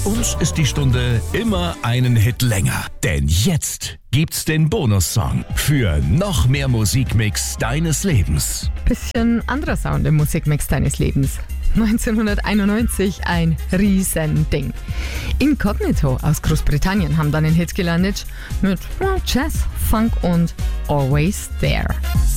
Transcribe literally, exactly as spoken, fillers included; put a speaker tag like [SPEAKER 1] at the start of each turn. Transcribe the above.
[SPEAKER 1] uns ist die Stunde immer einen Hit länger. Denn jetzt gibt's den Bonussong für noch mehr Musikmix deines Lebens.
[SPEAKER 2] Bisschen anderer Sound im Musikmix deines Lebens. neunzehnhunderteinundneunzig ein Riesending. Incognito aus Großbritannien haben dann den Hit gelandet mit Jazz, Funk und Always There.